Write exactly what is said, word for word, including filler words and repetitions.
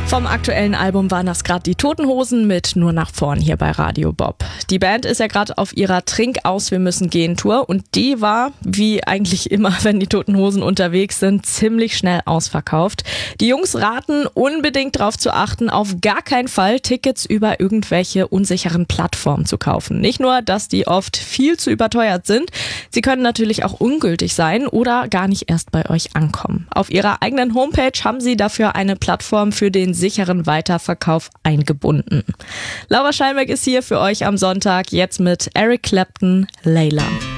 Vom aktuellen Album waren das gerade die Toten Hosen mit Nur nach vorn hier bei Radio Bob. Die Band ist ja gerade auf ihrer Trink-aus-Wir-müssen-gehen-Tour und die war, wie eigentlich immer, wenn die Toten Hosen unterwegs sind, ziemlich schnell ausverkauft. Die Jungs raten, unbedingt darauf zu achten, auf gar keinen Fall Tickets über irgendwelche unsicheren Plattformen zu kaufen. Nicht nur, dass die oft viel zu überteuert sind, sie können natürlich auch ungültig sein oder gar nicht erst bei euch ankommen. Auf ihrer eigenen Homepage haben sie dafür eine Plattform für den sicheren Weiterverkauf eingebunden. Laura Scheinbeck ist hier für euch am Sonntag, jetzt mit Eric Clapton, Layla.